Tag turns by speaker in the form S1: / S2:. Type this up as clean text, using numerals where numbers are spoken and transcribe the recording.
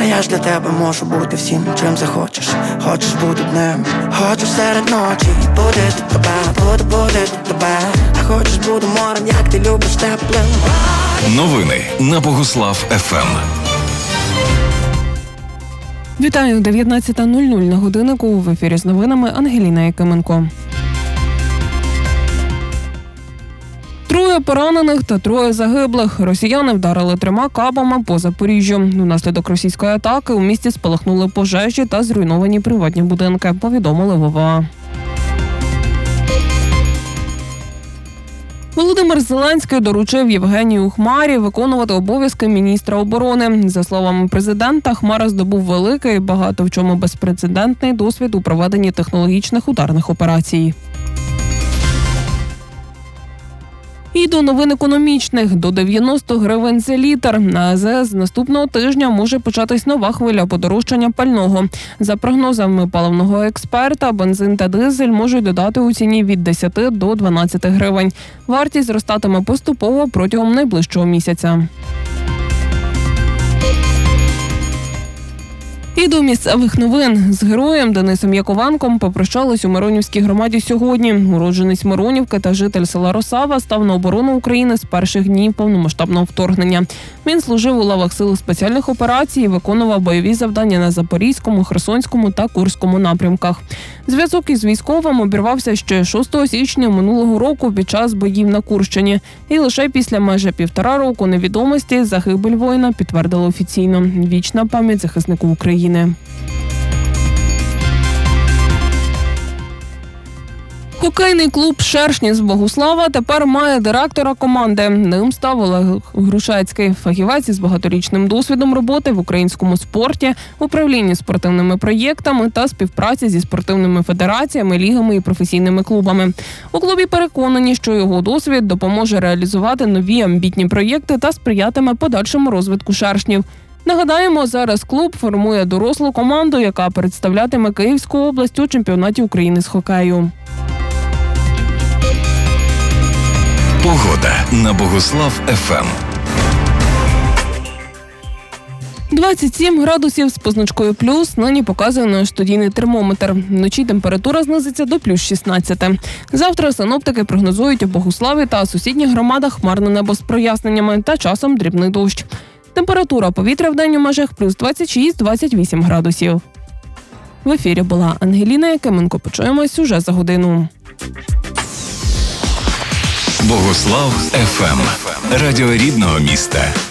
S1: Та я ж для тебе можу бути всім, чим захочеш. Хочеш бути днем, хочеш серед ночі. Будити тебе, будити тебе. А хочеш бути морем, як ти любиш теплим.
S2: Новини на Богуслав FM.
S3: Вітаю, 19:00 на годиннику. В ефірі з новинами Ангеліна Якименко. 3 поранених та 3 загиблих. Росіяни вдарили 3 кабами по Запоріжжю. Внаслідок російської атаки у місті спалахнули пожежі та зруйновані приватні будинки, повідомили ВВА. Володимир Зеленський доручив Євгенію Хмарі виконувати обов'язки міністра оборони. За словами президента, Хмара здобув великий, багато в чому безпрецедентний досвід у проведенні технологічних ударних операцій. І до новин економічних. До 90 гривень за літр. На АЗС з наступного тижня може початись нова хвиля подорожчання пального. За прогнозами паливного експерта, бензин та дизель можуть додати у ціні від 10 до 12 гривень. Вартість зростатиме поступово протягом найближчого місяця. І до місцевих новин. З героєм Денисом Яковенком попрощались у Миронівській громаді сьогодні. Уродженець Миронівки та житель села Росава став на оборону України з перших днів повномасштабного вторгнення. Він служив у лавах сил спеціальних операцій і виконував бойові завдання на Запорізькому, Херсонському та Курському напрямках. Зв'язок із військовим обірвався ще 6 січня минулого року під час боїв на Курщині. І лише після майже 1,5 року невідомості загибель воїна підтвердили офіційно. Вічна пам'ять захиснику України. Хокейний клуб «Шершні» з Богуслава тепер має директора команди. Ним став Олег Грушецький, фахівець із багаторічним досвідом роботи в українському спорті, управлінні спортивними проєктами та співпраці зі спортивними федераціями, лігами і професійними клубами. У клубі переконані, що його досвід допоможе реалізувати нові амбітні проєкти та сприятиме подальшому розвитку «Шершнів». Нагадаємо, зараз клуб формує дорослу команду, яка представлятиме Київську область у чемпіонаті України з хокею.
S2: Погода на Богуслав FM.
S3: 27 градусів з позначкою плюс нині показує наш студійний термометр. Вночі температура знизиться до плюс 16. Завтра синоптики прогнозують у Богуславі та сусідніх громадах хмарне небо з проясненнями та часом дрібний дощ. Температура повітря в день у межах плюс 26-28 градусів. В ефірі була Ангеліна Якименко. Почуємось уже за годину.
S2: Богуслав FM. Радіо рідного міста.